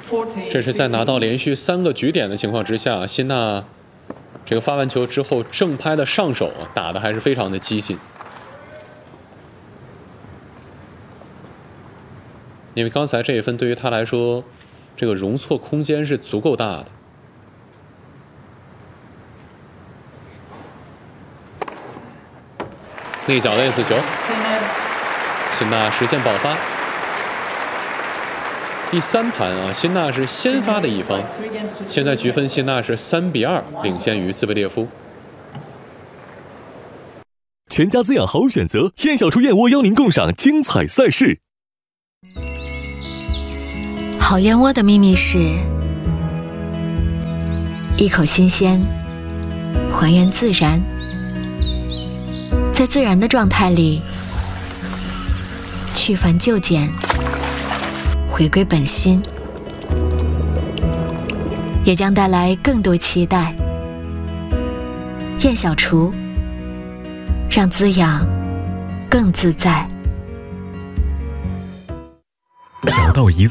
这是在拿到连续3个局点的情况之下，辛纳这个发完球之后正拍的上手打得还是非常的激进。因为刚才这一分对于他来说，这个容错空间是足够大的。内角的 S 球，辛纳实现爆发。第3盘辛纳是先发的一方，现在局分辛纳是3比2领先于兹维列夫。 全家滋养好选择，燕小厨燕窝邀您共赏精彩赛事。 好燕窝的秘密是一口新鲜，还原自然，在自然的状态里去繁就简，回归本心，也将带来更多期待。燕小厨，让滋养更自在。 小到一